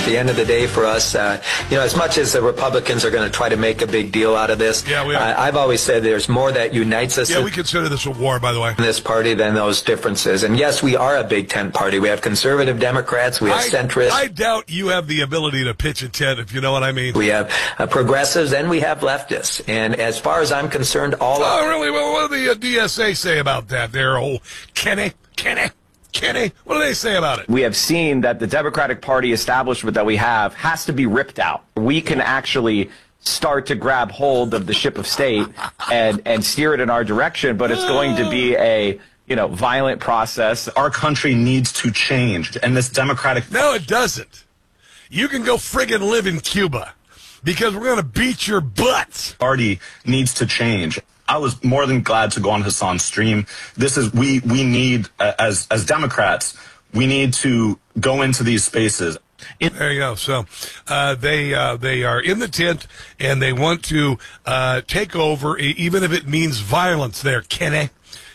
At the end of the day, for us, as much as the Republicans are going to try to make a big deal out of this, I've always said there's more that unites us. Yeah, we consider this a war, by the way. In this party than those differences. And yes, we are a big tent party. We have conservative Democrats. We have centrists. I doubt you have the ability to pitch a tent, if you know what I mean. We have progressives and we have leftists. And as far as I'm concerned, really? Well, what do the DSA say about that? Their old Kenny, what do they say about it? We have seen that the Democratic Party establishment that we have has to be ripped out. We can actually start to grab hold of the ship of state and steer it in our direction, but it's going to be a violent process. Our country needs to change, and this Democratic... No, it doesn't. You can go friggin' live in Cuba, because we're going to beat your butts. Party needs to change. I was more than glad to go on Hassan's stream. We need, as Democrats, we need to go into these spaces. There you go. So they are in the tent, and they want to take over, even if it means violence there. Kenny.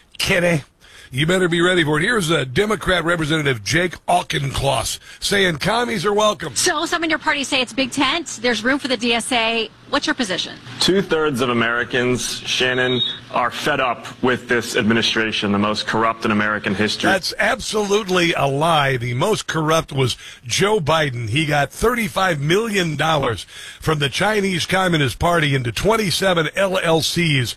You better be ready for it. Here's Democrat Representative Jake Auchincloss saying commies are welcome. So some in your party say it's big tent. There's room for the DSA. What's your position? 2/3 of Americans, Shannon, are fed up with this administration, the most corrupt in American history. That's absolutely a lie. The most corrupt was Joe Biden. He got $35 million from the Chinese Communist Party into 27 LLCs.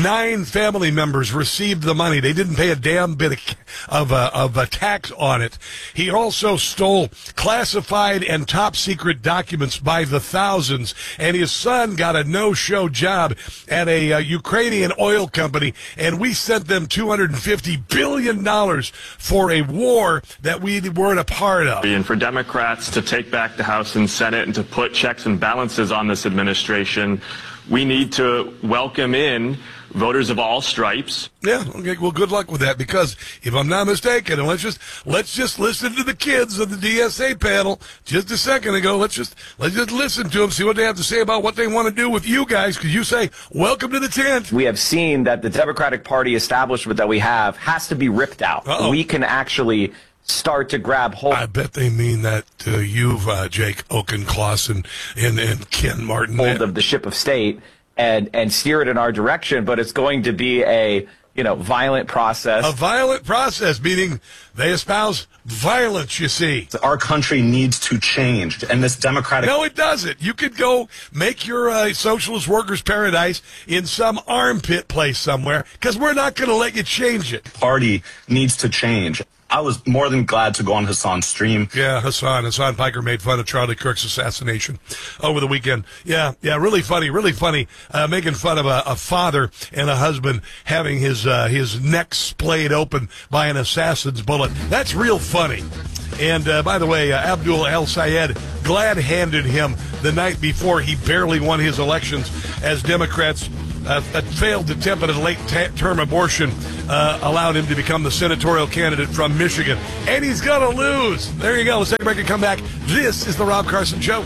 9 family members received the money. They didn't pay a damn bit of a tax on it. He also stole classified and top secret documents by the thousands, and his son got a no-show job at a Ukrainian oil company, and we sent them $250 billion for a war that we weren't a part of. And for Democrats to take back the House and Senate and to put checks and balances on this administration, we need to welcome in voters of all stripes. Yeah, okay, well, good luck with that, because if I'm not mistaken, and let's just listen to the kids of the DSA panel just a second ago. Let's just listen to them, see what they have to say about what they want to do with you guys, because you say, welcome to the tent. We have seen that the Democratic Party establishment that we have has to be ripped out. We can actually start to grab hold. I bet they mean that to you, Jake Auchincloss and Ken Martin. Hold of the ship of state and steer it in our direction, but it's going to be a violent process. A violent process, meaning they espouse violence, you see. Our country needs to change, and this Democratic... No, it doesn't. You could go make your socialist workers' paradise in some armpit place somewhere, because we're not going to let you change it. Party needs to change. I was more than glad to go on Hassan's stream. Yeah, Hassan Piker made fun of Charlie Kirk's assassination over the weekend. Yeah, really funny, making fun of a father and a husband having his neck splayed open by an assassin's bullet. That's real funny. And by the way, Abdul El-Sayed glad-handed him the night before he barely won his elections as Democrats failed attempt at a late-term abortion allowed him to become the senatorial candidate from Michigan. And he's going to lose. There you go. Let's take a break and come back. This is The Rob Carson Show.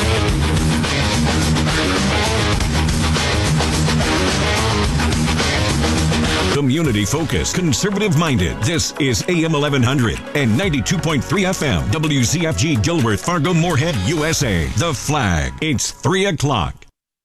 Community-focused, conservative-minded. This is AM 1100 and 92.3 FM. WZFG Gilbert, Fargo, Moorhead, USA. The Flag. It's 3 o'clock.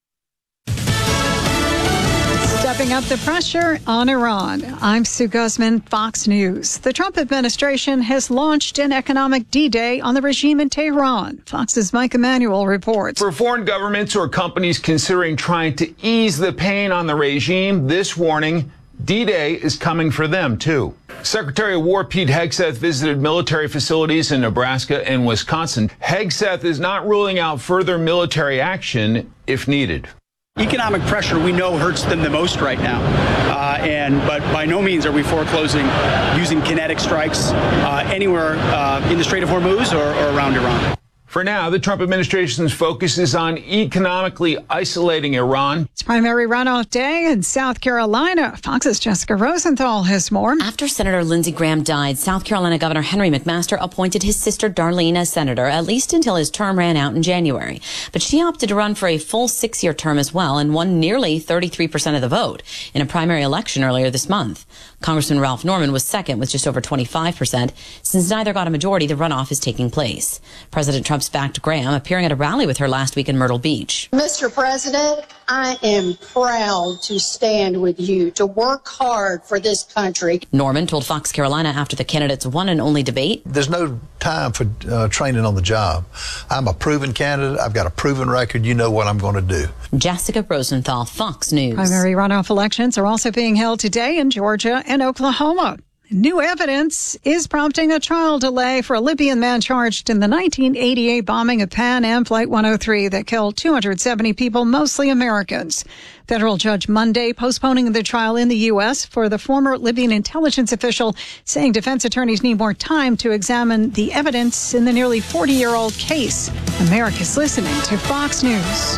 Stepping up the pressure on Iran. I'm Sue Guzman, Fox News. The Trump administration has launched an economic D-Day on the regime in Tehran. Fox's Mike Emanuel reports. For foreign governments or companies considering trying to ease the pain on the regime, this warning, D-Day is coming for them, too. Secretary of War Pete Hegseth visited military facilities in Nebraska and Wisconsin. Hegseth is not ruling out further military action if needed. Economic pressure, we know, hurts them the most right now. But by no means are we foreclosing using kinetic strikes anywhere in the Strait of Hormuz or around Iran. For now, the Trump administration's focus is on economically isolating Iran. It's primary runoff day in South Carolina. Fox's Jessica Rosenthal has more. After Senator Lindsey Graham died, South Carolina Governor Henry McMaster appointed his sister Darlene as senator, at least until his term ran out in January. But she opted to run for a full 6-year term as well and won nearly 33% of the vote in a primary election earlier this month. Congressman Ralph Norman was second with just over 25%. Since neither got a majority, the runoff is taking place. President Trump Trump's-backed Graham, appearing at a rally with her last week in Myrtle Beach. Mr. President, I am proud to stand with you, to work hard for this country. Norman told Fox Carolina after the candidates' one and only debate. There's no time for training on the job. I'm a proven candidate. I've got a proven record. You know what I'm going to do. Jessica Rosenthal, Fox News. Primary runoff elections are also being held today in Georgia and Oklahoma. New evidence is prompting a trial delay for a Libyan man charged in the 1988 bombing of Pan Am Flight 103 that killed 270 people, mostly Americans. Federal judge Monday postponing the trial in the U.S. for the former Libyan intelligence official, saying defense attorneys need more time to examine the evidence in the nearly 40-year-old case. America's listening to Fox News.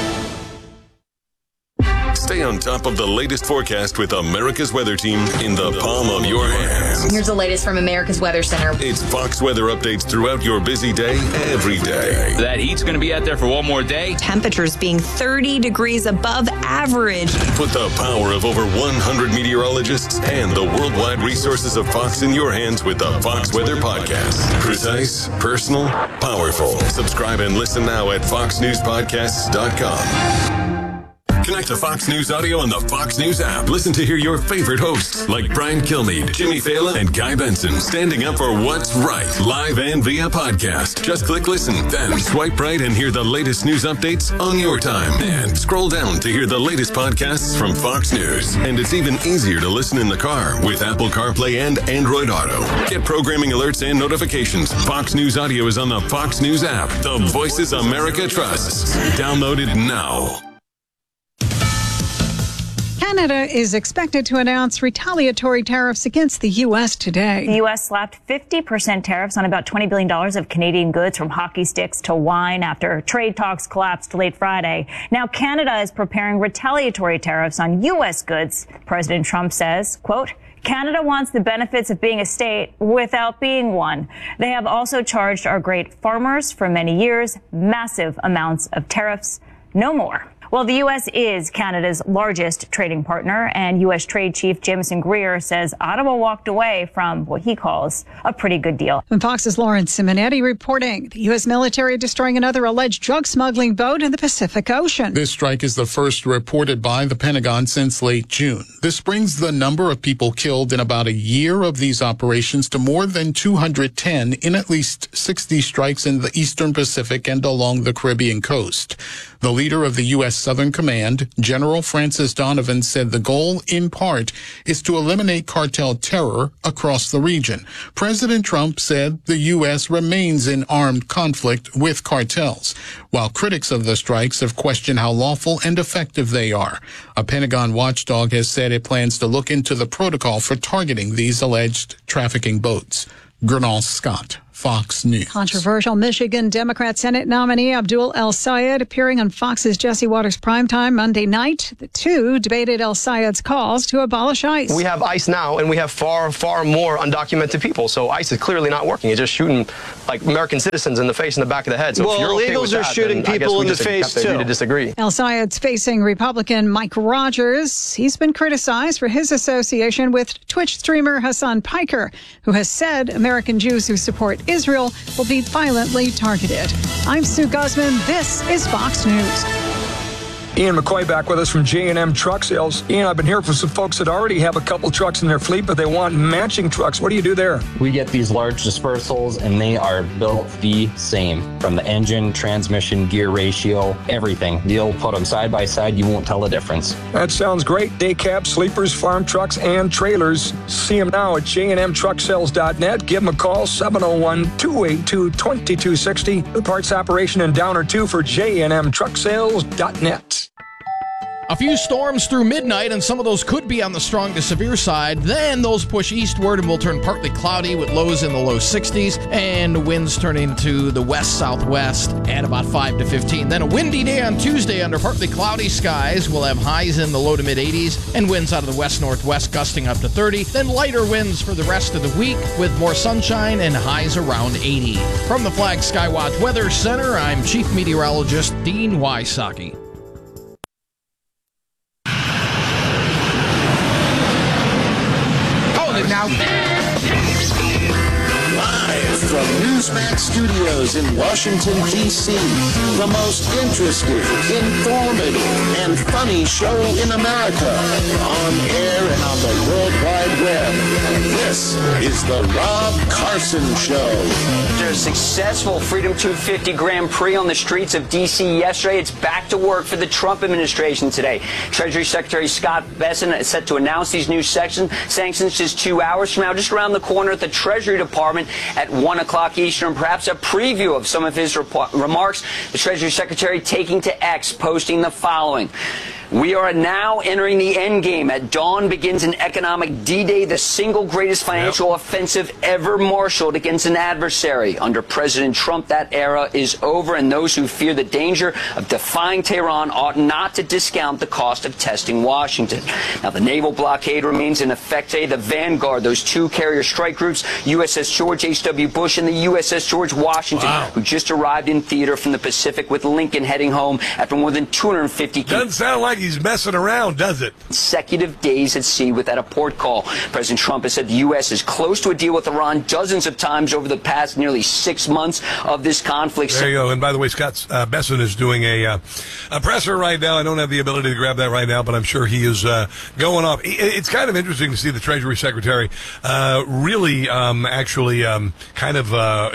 Stay on top of the latest forecast with America's Weather Team in the palm of your hands. Here's the latest from America's Weather Center. It's Fox weather updates throughout your busy day, every day. That heat's going to be out there for one more day. Temperatures being 30 degrees above average. Put the power of over 100 meteorologists and the worldwide resources of Fox in your hands with the Fox Weather Podcast. Precise, personal, powerful. Subscribe and listen now at foxnewspodcasts.com. Connect to Fox News Audio on the Fox News app. Listen to hear your favorite hosts like Brian Kilmeade, Jimmy Fallon, and Guy Benson standing up for what's right, live and via podcast. Just click listen, then swipe right and hear the latest news updates on your time. And scroll down to hear the latest podcasts from Fox News. And it's even easier to listen in the car with Apple CarPlay and Android Auto. Get programming alerts and notifications. Fox News Audio is on the Fox News app. The voices America trusts. Download it now. Canada is expected to announce retaliatory tariffs against the U.S. today. The U.S. slapped 50% tariffs on about $20 billion of Canadian goods, from hockey sticks to wine, after trade talks collapsed late Friday. Now Canada is preparing retaliatory tariffs on U.S. goods. President Trump says, quote, Canada wants the benefits of being a state without being one. They have also charged our great farmers for many years massive amounts of tariffs. No more. Well, the U.S. is Canada's largest trading partner, and U.S. Trade Chief Jameson Greer says Ottawa walked away from what he calls a pretty good deal. And Fox's Lawrence Simonetti reporting the U.S. military destroying another alleged drug smuggling boat in the Pacific Ocean. This strike is the first reported by the Pentagon since late June. This brings the number of people killed in about a year of these operations to more than 210 in at least 60 strikes in the Eastern Pacific and along the Caribbean coast. The leader of the U.S. Southern Command, General Francis Donovan, said the goal, in part, is to eliminate cartel terror across the region. President Trump said the U.S. remains in armed conflict with cartels, while critics of the strikes have questioned how lawful and effective they are. A Pentagon watchdog has said it plans to look into the protocol for targeting these alleged trafficking boats. Gernal Scott, Fox News. Controversial Michigan Democrat Senate nominee Abdul El-Sayed appearing on Fox's Jesse Waters Primetime Monday night. The two debated El-Sayed's calls to abolish ICE. We have ICE now, and we have far, far more undocumented people. So ICE is clearly not working. It's just shooting like American citizens in the face and the back of the head. So if you're okay with that, illegals are shooting people in the face too. We need to disagree. El-Sayed's facing Republican Mike Rogers. He's been criticized for his association with Twitch streamer Hassan Piker, who has said American Jews who support Israel will be violently targeted. I'm Sue Guzman. This is Fox News. Ian McCoy back with us from J&M Truck Sales. Ian, I've been hearing from some folks that already have a couple trucks in their fleet, but they want matching trucks. What do you do there? We get these large dispersals, and they are built the same. From the engine, transmission, gear ratio, everything. You'll put them side by side, you won't tell the difference. That sounds great. Day cabs, sleepers, farm trucks, and trailers. See them now at jnmtrucksales.net. Give them a call, 701-282-2260. The parts operation in Downer 2 for jnmtrucksales.net. A few storms through midnight, and some of those could be on the strong to severe side. Then those push eastward and will turn partly cloudy with lows in the low 60s and winds turning to the west-southwest at about 5 to 15. Then a windy day on Tuesday under partly cloudy skies. We'll have highs in the low to mid-80s and winds out of the west-northwest gusting up to 30. Then lighter winds for the rest of the week with more sunshine and highs around 80. From the Flag Skywatch Weather Center, I'm Chief Meteorologist Dean Wysocki. Now, live from Newsmax studios in Washington, D.C., the most interesting, informative, and funny show in America, on air and on the World Wide Web. This is the Rob Carson Show. After a successful Freedom 250 Grand Prix on the streets of D.C. yesterday, it's back to work for the Trump administration today. Treasury Secretary Scott Bessent is set to announce these new sanctions just 2 hours from now, just around the corner at the Treasury Department at 1 o'clock Eastern. Perhaps a preview of some of his remarks. The Treasury Secretary taking to X, posting the following. We are now entering the end game. At dawn begins an economic D-Day, the single greatest financial offensive ever marshaled against an adversary. Under President Trump, that era is over, and those who fear the danger of defying Tehran ought not to discount the cost of testing Washington. Now, the naval blockade remains in effect today. The Vanguard, those two carrier strike groups, USS George H.W. Bush and the USS George Washington, who just arrived in theater from the Pacific with Lincoln heading home after more than 250... Doesn't sound like he's messing around, does it? Consecutive days at sea without a port call. President Trump has said the U.S. is close to a deal with Iran dozens of times over the past nearly 6 months of this conflict. There you go. And by the way, Scott Bessent is doing a presser right now. I don't have the ability to grab that right now, but I'm sure he is going off. It's kind of interesting to see the Treasury Secretary really kind of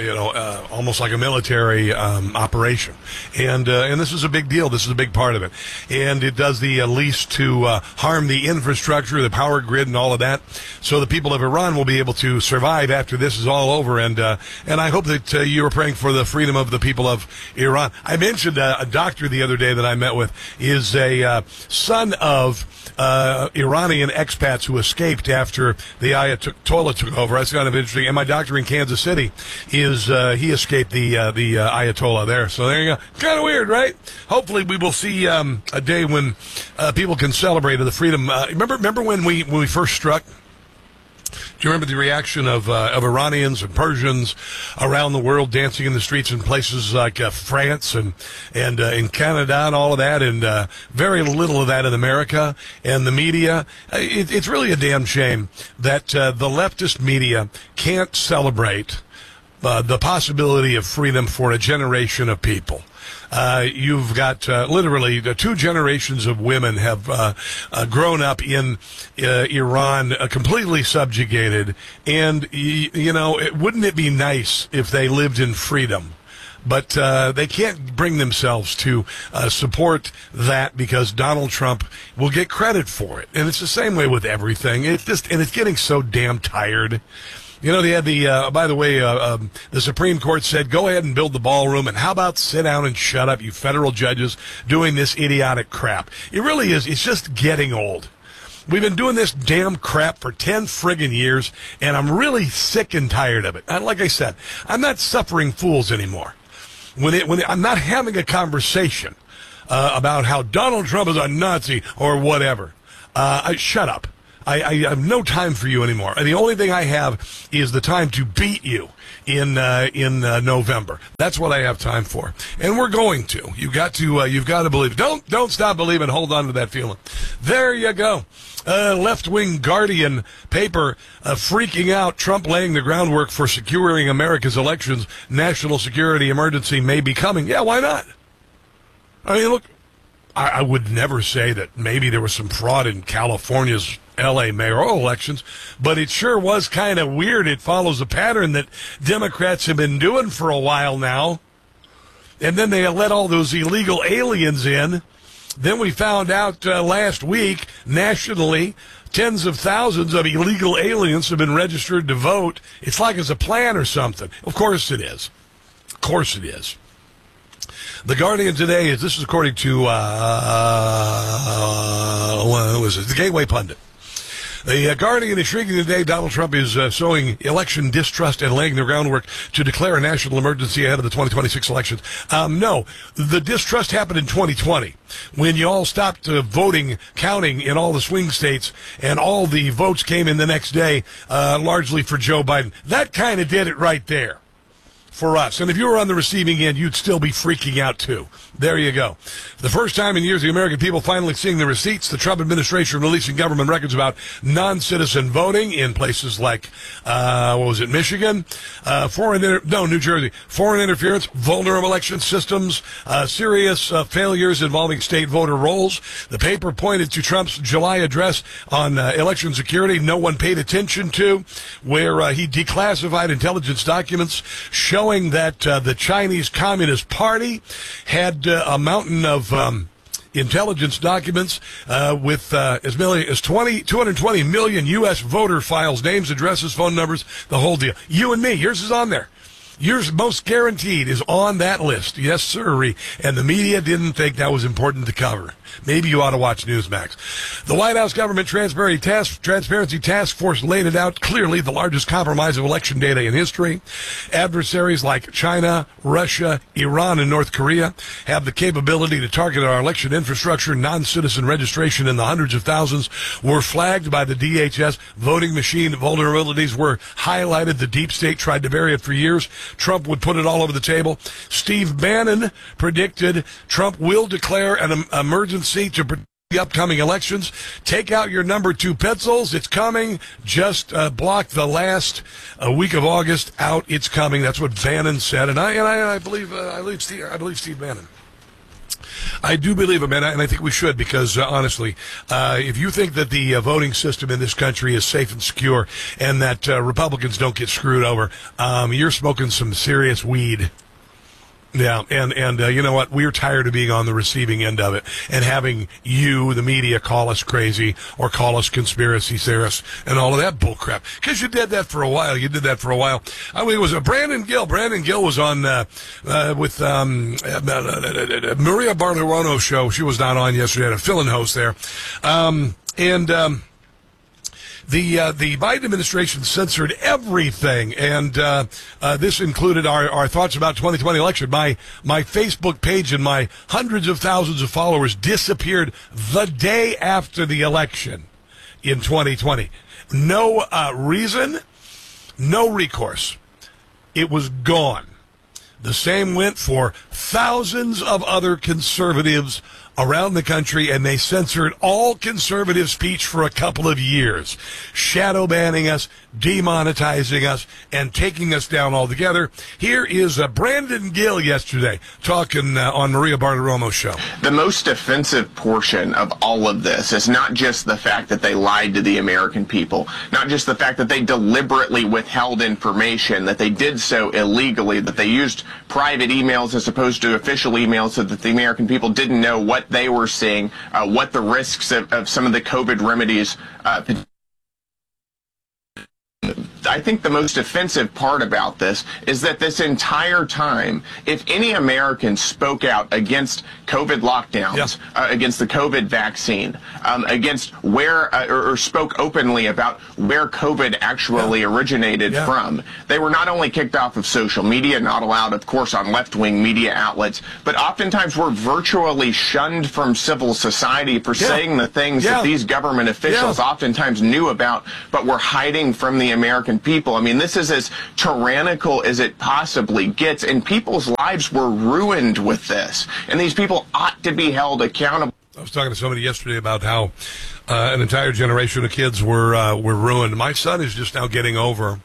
almost like a military operation. And this is a big deal. This is a big part of it. And it does the least to harm the infrastructure, the power grid, and all of that. So the people of Iran will be able to survive after this is all over. And I hope that you are praying for the freedom of the people of Iran. I mentioned a doctor the other day that I met with is a son of Iranian expats who escaped after the Ayatollah took over. That's kind of interesting. And my doctor in Kansas City is he escaped the Ayatollah there. So there you go. Kind of weird, right? Hopefully we will see a day when people can celebrate the freedom. Remember when we first struck? Do you remember the reaction of Iranians and Persians around the world dancing in the streets in places like France and in Canada and all of that, and very little of that in America and the media? It's really a damn shame that the leftist media can't celebrate the possibility of freedom for a generation of people. You've got literally 2 generations of women have grown up in Iran, completely subjugated. And, wouldn't it be nice if they lived in freedom? But they can't bring themselves to support that because Donald Trump will get credit for it. And it's the same way with everything. It's getting so damn tired. They had by the way, the Supreme Court said, go ahead and build the ballroom, and how about sit down and shut up, you federal judges, doing this idiotic crap. It really is. It's just getting old. We've been doing this damn crap for 10 friggin' years, and I'm really sick and tired of it. And like I said, I'm not suffering fools anymore. When I'm not having a conversation about how Donald Trump is a Nazi or whatever. Shut up. I have no time for you anymore. The only thing I have is the time to beat you in November. That's what I have time for, and we're going to. You've got to believe. Don't stop believing. Hold on to that feeling. There you go. Left-wing Guardian paper freaking out. Trump laying the groundwork for securing America's elections. National security emergency may be coming. Yeah, why not? I mean, look. I would never say that maybe there was some fraud in California's L.A. mayoral elections, but it sure was kind of weird. It follows a pattern that Democrats have been doing for a while now. And then they let all those illegal aliens in. Then we found out last week, nationally, tens of thousands of illegal aliens have been registered to vote. It's like it's a plan or something. Of course it is. Of course it is. The Guardian today this is according to the Gateway Pundit. The Guardian is shrieking today. Donald Trump is sowing election distrust and laying the groundwork to declare a national emergency ahead of the 2026 elections. No, the distrust happened in 2020 when you all stopped counting in all the swing states, and all the votes came in the next day, largely for Joe Biden. That kind of did it right there. for us. And if you were on the receiving end, you'd still be freaking out too. There you go. For the first time in years, the American people finally seeing the receipts. The Trump administration releasing government records about non-citizen voting in places like, Michigan? New Jersey. Foreign interference, vulnerable election systems, serious failures involving state voter rolls. The paper pointed to Trump's July address on election security no one paid attention to, where he declassified intelligence documents showing that the Chinese Communist Party had a mountain of intelligence documents with as many as 220 million U.S. voter files, names, addresses, phone numbers, the whole deal. You and me, yours is on there. Yours, most guaranteed, is on that list. Yes, sirree. And the media didn't think that was important to cover. Maybe you ought to watch Newsmax. The White House Government Transparency Task Force laid it out clearly, the largest compromise of election data in history. Adversaries like China, Russia, Iran, and North Korea have the capability to target our election infrastructure. Non-citizen registration in the hundreds of thousands were flagged by the DHS. Voting machine vulnerabilities were highlighted. The deep state tried to bury it for years. Trump would put it all over the table. Steve Bannon predicted Trump will declare an emergency to protect the upcoming elections. Take out your number 2 pencils. It's coming. Just block the last week of August out. It's coming. That's what Bannon said, and I believe Steve Bannon. I do believe him, and I think we should, because honestly, if you think that the voting system in this country is safe and secure, and that Republicans don't get screwed over, you're smoking some serious weed. Yeah, and you know what? We're tired of being on the receiving end of it and having you, the media, call us crazy or call us conspiracy theorists and all of that bullcrap. Because you did that for a while. I mean, it was Brandon Gill. Brandon Gill was on with Maria Bartiromo's show. She was not on yesterday. I had a fill-in host there. The Biden administration censored everything, and this included our thoughts about 2020 election. My Facebook page and my hundreds of thousands of followers disappeared the day after the election in 2020. No reason, no recourse. It was gone. The same went for thousands of other conservatives around the country, and they censored all conservative speech for a couple of years, shadow banning us, demonetizing us, and taking us down altogether. Here is Brandon Gill yesterday talking on Maria Bartiromo's show. The most offensive portion of all of this is not just the fact that they lied to the American people, not just the fact that they deliberately withheld information, that they did so illegally, that they used private emails as opposed to official emails so that the American people didn't know what they were seeing, what the risks of some of the COVID remedies. I think the most offensive part about this is that this entire time, if any American spoke out against COVID lockdowns, against the COVID vaccine, against where, or spoke openly about where COVID actually originated from, they were not only kicked off of social media, not allowed, of course, on left-wing media outlets, but oftentimes were virtually shunned from civil society for saying the things that these government officials oftentimes knew about, but were hiding from the American people. I mean, this is as tyrannical as it possibly gets, and people's lives were ruined with this, and these people ought to be held accountable. I was talking to somebody yesterday about how an entire generation of kids were ruined. My son is just now getting over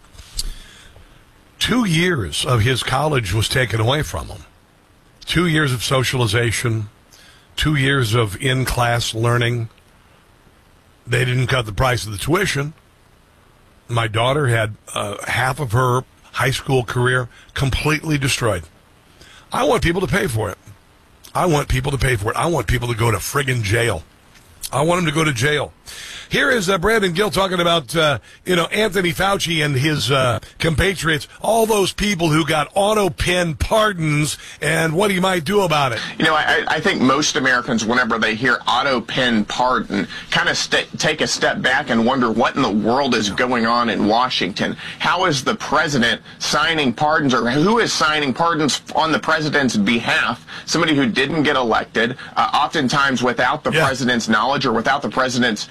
2 years of his college was taken away from him. 2 years of socialization, 2 years of in-class learning. They didn't cut the price of the tuition. My daughter had half of her high school career completely destroyed. I want people to pay for it. I want people to pay for it. I want people to go to friggin' jail. I want them to go to jail. Here is Brandon Gill talking about, Anthony Fauci and his compatriots, all those people who got auto pen pardons, and what he might do about it. You know, I think most Americans, whenever they hear auto pen pardon, kind of take a step back and wonder what in the world is going on in Washington. How is the president signing pardons, or who is signing pardons on the president's behalf? Somebody who didn't get elected, oftentimes without the president's knowledge or without the president's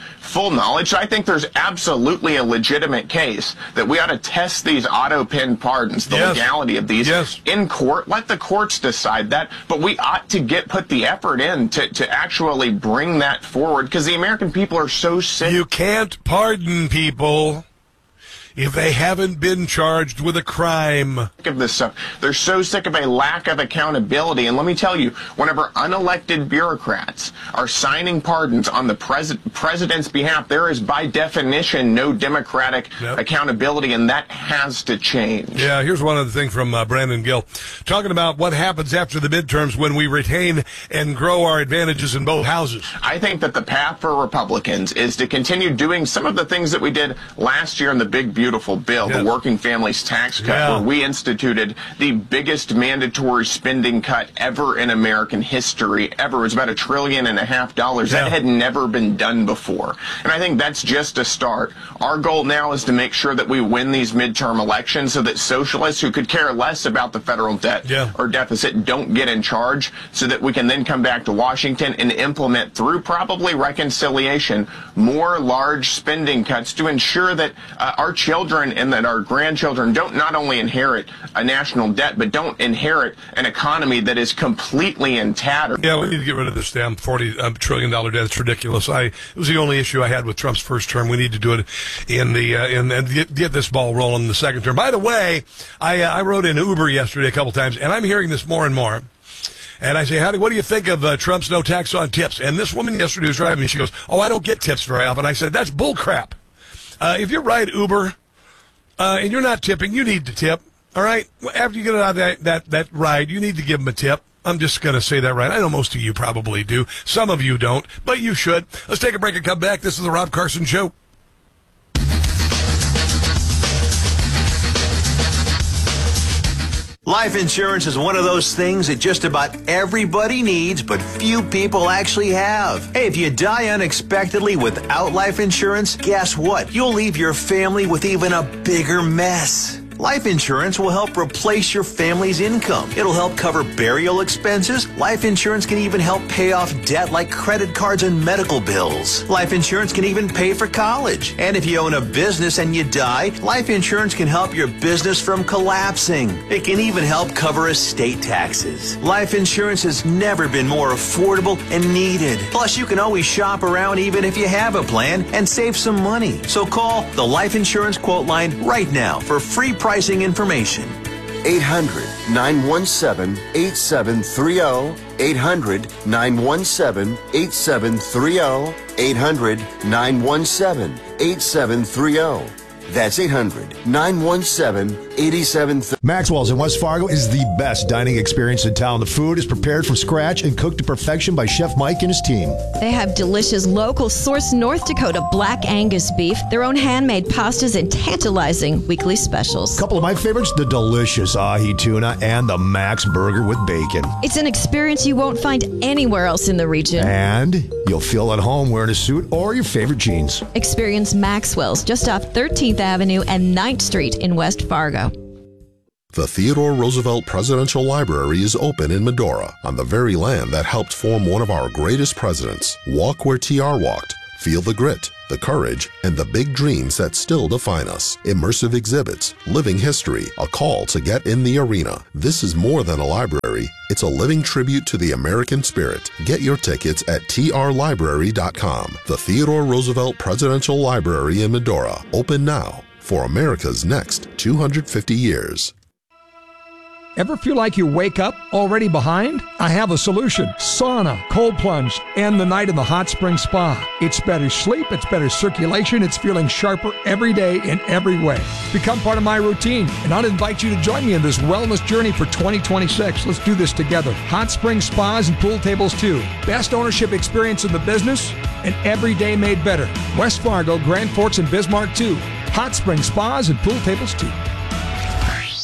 full knowledge. I think there's absolutely a legitimate case that we ought to test these auto pen pardons, the legality of these in court. Let the courts decide that, but we ought to put the effort in to actually bring that forward, because the American people are so sick. You can't pardon people if they haven't been charged with a crime. Of this stuff. They're so sick of a lack of accountability. And let me tell you, whenever unelected bureaucrats are signing pardons on the president's behalf, there is by definition no democratic accountability, and that has to change. Yeah, here's one other thing from Brandon Gill, talking about what happens after the midterms when we retain and grow our advantages in both houses. I think that the path for Republicans is to continue doing some of the things that we did last year in the big, beautiful bill, the Working Families Tax Cut, where we instituted the biggest mandatory spending cut ever in American history, ever. It was about $1.5 trillion. That had never been done before. And I think that's just a start. Our goal now is to make sure that we win these midterm elections so that socialists who could care less about the federal debt or deficit don't get in charge, so that we can then come back to Washington and implement, through probably reconciliation, more large spending cuts to ensure that our children and that our grandchildren don't not only inherit a national debt, but don't inherit an economy that is completely in tatters. Yeah, we need to get rid of this damn $40 trillion debt. It's ridiculous. It was the only issue I had with Trump's first term. We need to do it and get this ball rolling in the second term. By the way, I rode in Uber yesterday a couple times, and I'm hearing this more and more. And I say, Howdy, what do you think of Trump's no tax on tips? And this woman yesterday was driving me. She goes, I don't get tips very often. I said, that's bull crap. If you ride Uber and you're not tipping, you need to tip. All right? After you get out of that ride, you need to give them a tip. I'm just going to say that right. I know most of you probably do. Some of you don't, but you should. Let's take a break and come back. This is the Rob Carson Show. Life insurance is one of those things that just about everybody needs, but few people actually have. Hey, if you die unexpectedly without life insurance, guess what? You'll leave your family with even a bigger mess. Life insurance will help replace your family's income. It'll help cover burial expenses. Life insurance can even help pay off debt like credit cards and medical bills. Life insurance can even pay for college. And if you own a business and you die, life insurance can help your business from collapsing. It can even help cover estate taxes. Life insurance has never been more affordable and needed. Plus, you can always shop around even if you have a plan and save some money. So call the Life Insurance Quote Line right now for free pricing information. 800-917-8730. 800-917-8730. 800-917-8730. That's 800-917-8730. Maxwell's in West Fargo is the best dining experience in town. The food is prepared from scratch and cooked to perfection by Chef Mike and his team. They have delicious local sourced North Dakota Black Angus beef, their own handmade pastas, and tantalizing weekly specials. A couple of my favorites, the delicious ahi tuna and the Max burger with bacon. It's an experience you won't find anywhere else in the region. And you'll feel at home wearing a suit or your favorite jeans. Experience Maxwell's just off 13th Avenue and 9th Street in West Fargo. The Theodore Roosevelt Presidential Library is open in Medora, on the very land that helped form one of our greatest presidents. Walk where TR walked. Feel the grit, the courage, and the big dreams that still define us. Immersive exhibits, living history, a call to get in the arena. This is more than a library. It's a living tribute to the American spirit. Get your tickets at trlibrary.com. The Theodore Roosevelt Presidential Library in Medora. Open now for America's next 250 years. Ever feel like you wake up already behind? I have a solution. Sauna, cold plunge, and the night in the hot spring spa. It's better sleep, it's better circulation, it's feeling sharper every day in every way. Become part of my routine, and I'll invite you to join me in this wellness journey for 2026. Let's do this together. Hot spring spas and pool tables too. Best ownership experience in the business, and every day made better. West Fargo, Grand Forks, and Bismarck too. Hot spring spas and pool tables too.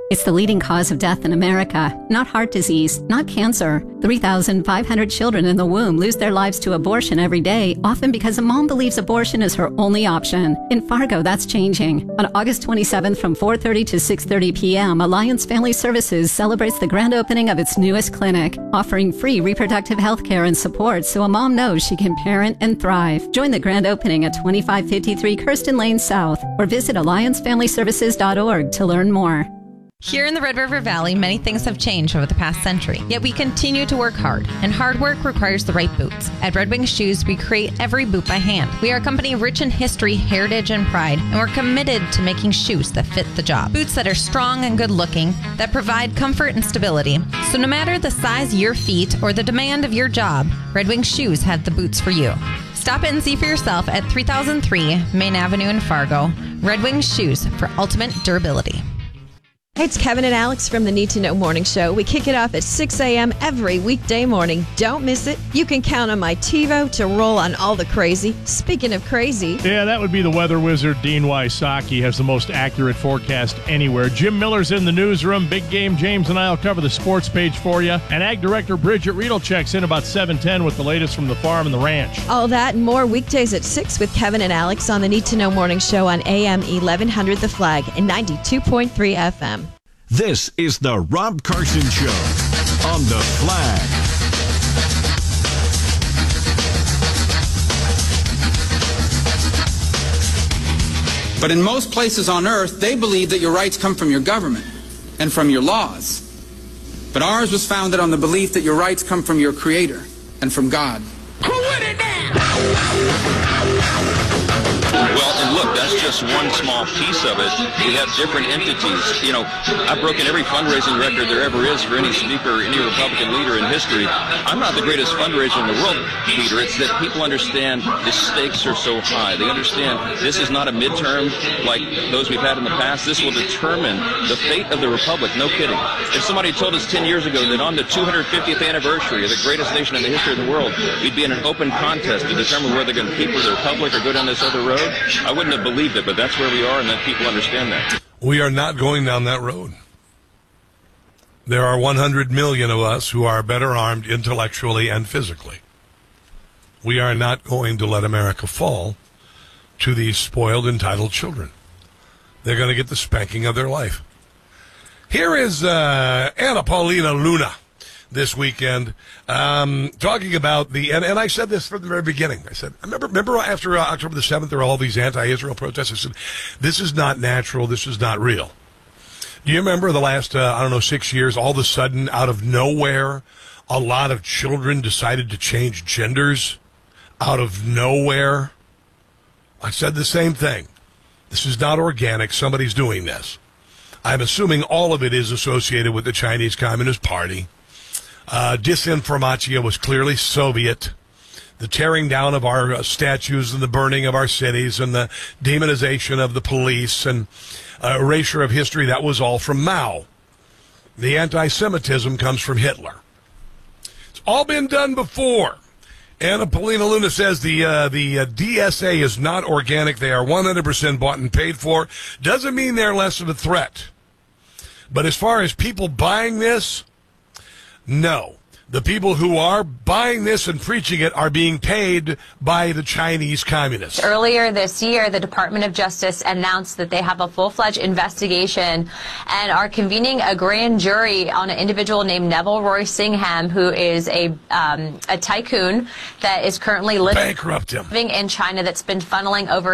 It's the leading cause of death in America, not heart disease, not cancer. 3,500 children in the womb lose their lives to abortion every day, often because a mom believes abortion is her only option. In Fargo, that's changing. On August 27th from 4:30 to 6:30 p.m., Alliance Family Services celebrates the grand opening of its newest clinic, offering free reproductive health care and support so a mom knows she can parent and thrive. Join the grand opening at 2553 Kirsten Lane South or visit alliancefamilyservices.org to learn more. Here in the Red River Valley, many things have changed over the past century, yet we continue to work hard, and hard work requires the right boots. At Red Wing Shoes, we create every boot by hand. We are a company rich in history, heritage, and pride, and we're committed to making shoes that fit the job. Boots that are strong and good looking, that provide comfort and stability. So no matter the size of your feet or the demand of your job, Red Wing Shoes have the boots for you. Stop in and see for yourself at 3003 Main Avenue in Fargo. Red Wing Shoes for ultimate durability. Hey, it's Kevin and Alex from the Need to Know Morning Show. We kick it off at 6 a.m. every weekday morning. Don't miss it. You can count on my TiVo to roll on all the crazy. Speaking of crazy. Yeah, that would be the weather wizard, Dean Wysocki, has the most accurate forecast anywhere. Jim Miller's in the newsroom. Big Game James and I will cover the sports page for you. And Ag Director Bridget Riedel checks in about 7:10 with the latest from the farm and the ranch. All that and more weekdays at 6 with Kevin and Alex on the Need to Know Morning Show on AM 1100 The Flag and 92.3 FM. This is the Rob Carson Show on The Flag. But in most places on earth, they believe that your rights come from your government and from your laws. But ours was founded on the belief that your rights come from your Creator and from God. Well, and look, that's just one small piece of it. We have different entities. You know, I've broken every fundraising record there ever is for any speaker, any Republican leader in history. I'm not the greatest fundraiser in the world, Peter. It's that people understand the stakes are so high. They understand this is not a midterm like those we've had in the past. This will determine the fate of the Republic. No kidding. If somebody told us 10 years ago that on the 250th anniversary of the greatest nation in the history of the world, we'd be in an open contest to determine whether they're going to keep with the Republic or go down this other road, I wouldn't have believed it, but that's where we are, and that people understand that. We are not going down that road. There are 100 million of us who are better armed intellectually and physically. We are not going to let America fall to these spoiled, entitled children. They're going to get the spanking of their life. Here is Anna Paulina Luna this weekend, talking about and I said this from the very beginning. I said, remember after October the 7th, there were all these anti-Israel protests. I said, this is not natural. This is not real. Do you remember the last, 6 years, all of a sudden, out of nowhere, a lot of children decided to change genders out of nowhere? I said the same thing. This is not organic. Somebody's doing this. I'm assuming all of it is associated with the Chinese Communist Party. Disinformatia was clearly Soviet. The tearing down of our statues and the burning of our cities and the demonization of the police and erasure of history, that was all from Mao. The anti-Semitism comes from Hitler. It's all been done before. Anna Paulina Luna says the DSA is not organic. They are 100% bought and paid for. Doesn't mean they're less of a threat. But as far as people buying this, no. The people who are buying this and preaching it are being paid by the Chinese communists. Earlier this year, the Department of Justice announced that they have a full-fledged investigation and are convening a grand jury on an individual named Neville Roy Singham, who is a tycoon that is currently living in China that's been funneling over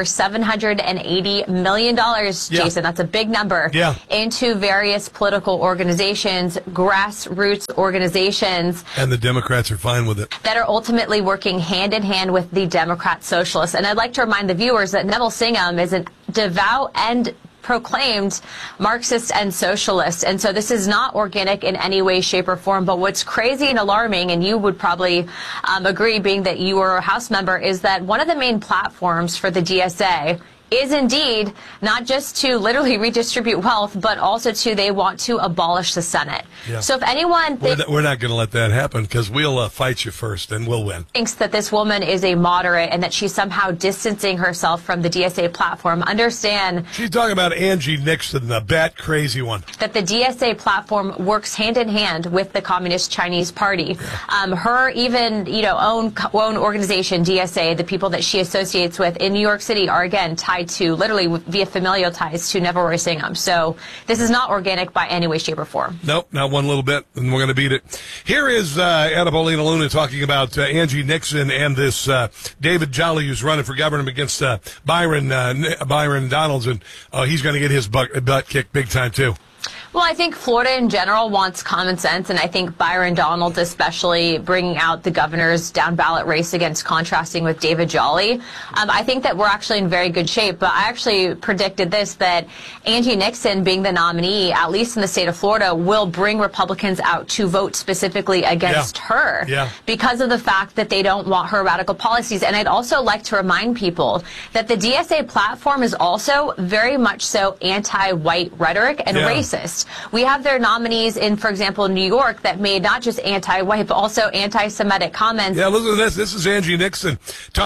$780 million, Jason, that's a big number, into various political organizations, grassroots organizations. And the Democrats are fine with it. That are ultimately working hand in hand with the Democrat socialists. And I'd like to remind the viewers that Neville Singham is a devout and proclaimed Marxist and socialist. And so this is not organic in any way, shape, or form. But what's crazy and alarming, and you would probably agree, being that you were a House member, is that one of the main platforms for the DSA is indeed not just to literally redistribute wealth, but also they want to abolish the Senate. Yeah. So if anyone we're not going to let that happen, because we'll fight you first and we'll win. Thinks that this woman is a moderate and that she's somehow distancing herself from the DSA platform, understand she's talking about Angie Nixon, the bat crazy one. That the DSA platform works hand in hand with the Communist Chinese Party. Her even own organization, DSA, the people that she associates with in New York City are again tied to, literally via familial ties to Neville Roy Singham. So this is not organic by any way, shape, or form. Nope, not one little bit, and we're going to beat it. Here is Anna Paulina Luna talking about Angie Nixon and this David Jolly, who's running for governor against Byron Donalds, and he's going to get his butt kicked big time, too. Well, I think Florida in general wants common sense, and I think Byron Donalds especially bringing out the governor's down-ballot race against contrasting with David Jolly. I think that we're actually in very good shape, but I actually predicted that Angie Nixon being the nominee, at least in the state of Florida, will bring Republicans out to vote specifically against her because of the fact that they don't want her radical policies. And I'd also like to remind people that the DSA platform is also very much so anti-white rhetoric and racist. We have their nominees in, for example, New York that made not just anti-white, but also anti-Semitic comments. Yeah, listen to this. This is Angie Nixon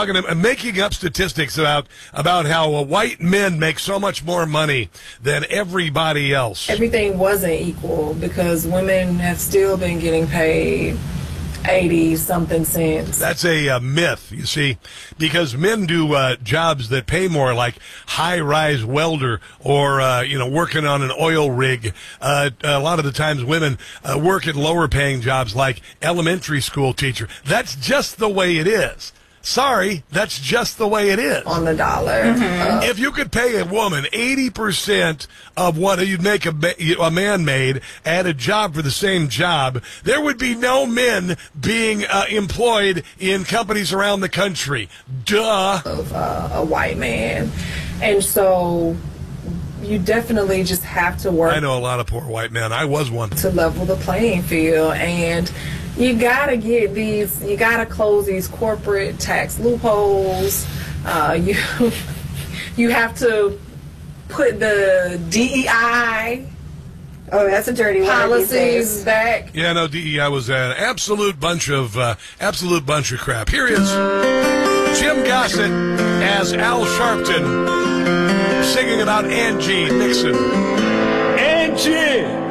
making up statistics about how white men make so much more money than everybody else. Everything wasn't equal because women have still been getting paid 80-something cents. That's a myth, you see, because men do jobs that pay more, like high-rise welder or, working on an oil rig. A lot of the times women work at lower-paying jobs like elementary school teacher. That's just the way it is. Sorry, that's just the way it is. On the dollar. Mm-hmm. If you could pay a woman 80% of what you'd make a man made at a job for the same job, there would be no men being employed in companies around the country. Duh. Of a white man. And so you definitely just have to work. I know a lot of poor white men. I was one. To level the playing field. And you gotta you gotta close these corporate tax loopholes. You have to put the DEI that's a dirty word. Policies back. Yeah, no, DEI was an absolute bunch of crap. Here is Jim Gossett as Al Sharpton singing about Angie Nixon. Angie!